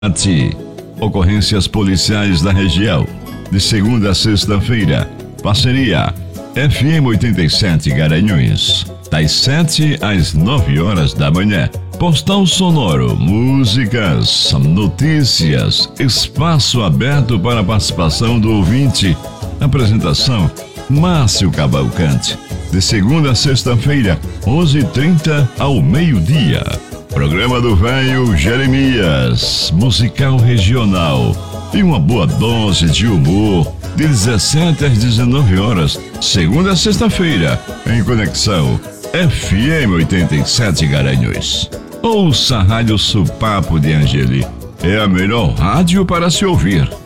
Ocorrências policiais da região. De segunda a sexta-feira. Parceria FM 87 Garanhuns. Das 7 às 9 horas da manhã. Postal sonoro, músicas, notícias, espaço aberto para a participação do ouvinte. Apresentação, Márcio Cavalcante. De segunda a sexta-feira, 11h30 ao meio-dia. Programa do Velho Jeremias, musical regional. E uma boa dose de humor, de 17 às 19 horas, segunda a sexta-feira, em conexão FM 87 Garanhuns. Ouça a Rádio Supapo de Angeli. É a melhor rádio para se ouvir.